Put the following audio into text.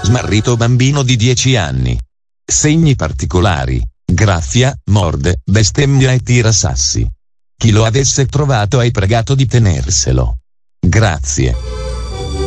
Smarrito bambino di 10 anni. Segni particolari, graffia, morde, bestemmia e tira sassi. Chi lo avesse trovato hai pregato di tenerselo. Grazie.